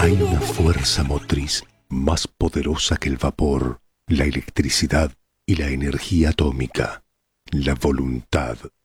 Hay una fuerza motriz más poderosa que el vapor, la electricidad y la energía atómica, la voluntad.